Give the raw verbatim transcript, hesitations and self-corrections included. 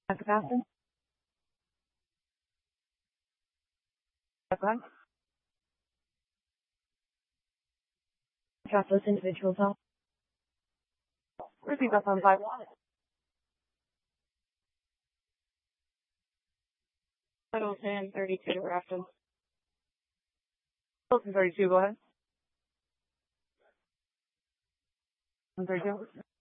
Capacity? Okay. Drop those individuals off. Repeat that on five. Total ten thirty-two Grafton. Total thirty-two, go ahead. one thirty-two.